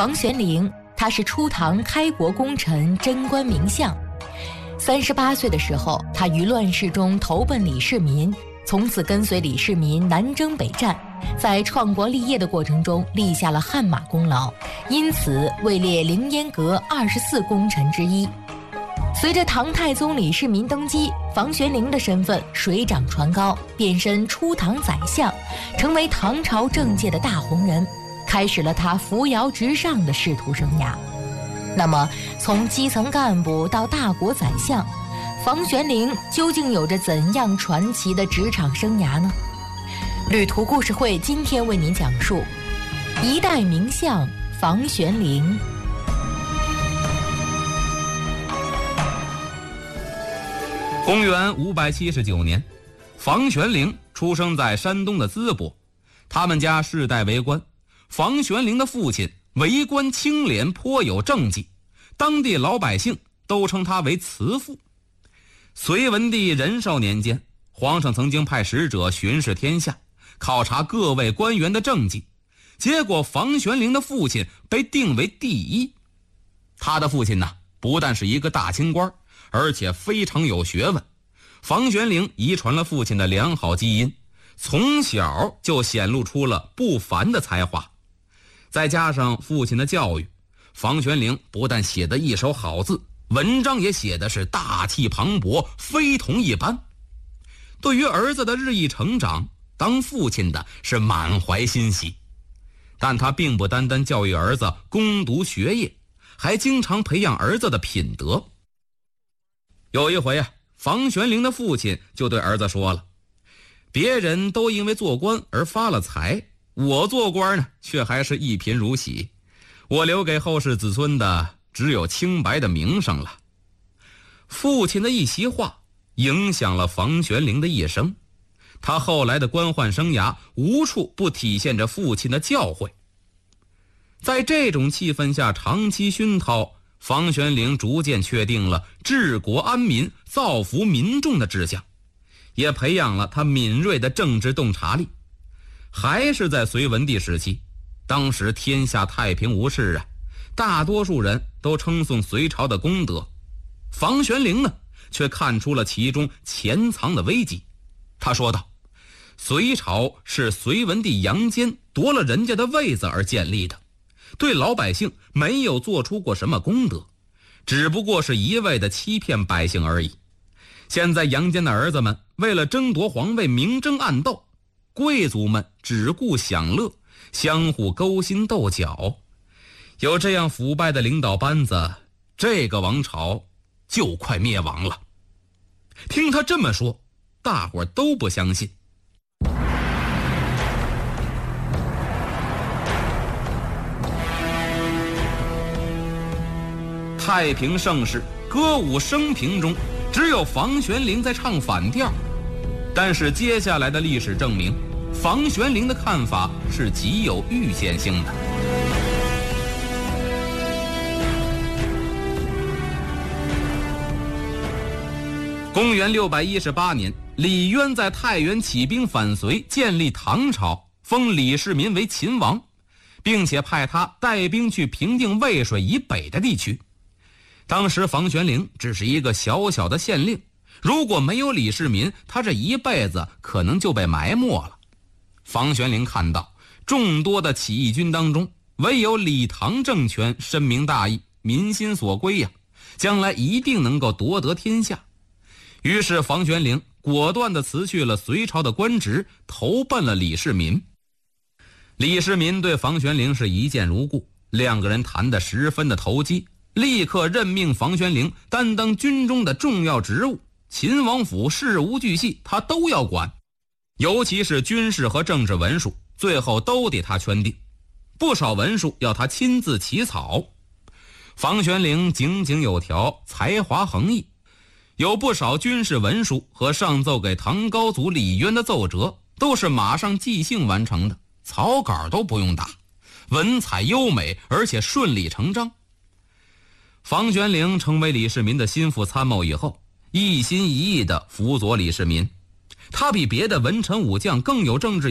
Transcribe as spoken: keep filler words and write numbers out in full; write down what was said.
房玄龄，他是初唐开国功臣，贞观名相。三十八岁的时候，他于乱世中投奔李世民，从此跟随李世民南征北战，在创国立业的过程中立下了汗马功劳，因此位列凌烟阁二十四功臣之一。随着唐太宗李世民登基，房玄龄的身份水涨船高，变身初唐宰相，成为唐朝政界的大红人，开始了他扶摇直上的仕途生涯。那么，从基层干部到大国宰相，房玄龄究竟有着怎样传奇的职场生涯呢？旅途故事会今天为您讲述一代名相房玄龄。 公元五百七十九年，房玄龄出生在山东的淄博，他们家世代为官。房玄龄的父亲为官清廉，颇有政绩，当地老百姓都称他为慈父。隋文帝仁寿年间，皇上曾经派使者巡视天下，考察各位官员的政绩，结果房玄龄的父亲被定为第一。他的父亲呢，不但是一个大清官，而且非常有学问。房玄龄遗传了父亲的良好基因，从小就显露出了不凡的才华。再加上父亲的教育，房玄龄不但写得一手好字，文章也写的是大气磅礴，非同一般。对于儿子的日益成长，当父亲的是满怀欣喜。但他并不单单教育儿子攻读学业，还经常培养儿子的品德。有一回啊，房玄龄的父亲就对儿子说了，别人都因为做官而发了财，我做官呢，却还是一贫如洗，我留给后世子孙的只有清白的名声了。父亲的一席话影响了房玄龄的一生，他后来的官宦生涯无处不体现着父亲的教诲。在这种气氛下长期熏陶，房玄龄逐渐确定了治国安民、造福民众的志向，也培养了他敏锐的政治洞察力。还是在隋文帝时期，当时天下太平无事啊，大多数人都称颂隋朝的功德。房玄龄呢，却看出了其中潜藏的危机。他说道，隋朝是隋文帝杨坚夺了人家的位子而建立的，对老百姓没有做出过什么功德，只不过是一味的欺骗百姓而已。现在杨坚的儿子们为了争夺皇位明争暗斗，贵族们只顾享乐，相互勾心斗角，有这样腐败的领导班子，这个王朝就快灭亡了。听他这么说，大伙都不相信。太平盛世，歌舞升平中，只有房玄龄在唱反调。但是接下来的历史证明，房玄龄的看法是极有预见性的。公元六百一十八年，李渊在太原起兵反隋，建立唐朝，封李世民为秦王，并且派他带兵去平定渭水以北的地区。当时房玄龄只是一个小小的县令，如果没有李世民，他这一辈子可能就被埋没了。房玄龄看到众多的起义军当中，唯有李唐政权深明大义，民心所归呀，将来一定能够夺得天下。于是房玄龄果断地辞去了隋朝的官职，投奔了李世民。李世民对房玄龄是一见如故，两个人谈得十分的投机，立刻任命房玄龄担当军中的重要职务，秦王府事无巨细他都要管，尤其是军事和政治文书，最后都得他圈定，不少文书要他亲自起草。房玄龄井井有条，才华横溢，有不少军事文书和上奏给唐高祖李渊的奏折都是马上即兴完成的，草稿都不用打，文采优美，而且顺理成章。房玄龄成为李世民的心腹参谋以后，一心一意地辅佐李世民，他比别的文臣武将更有政治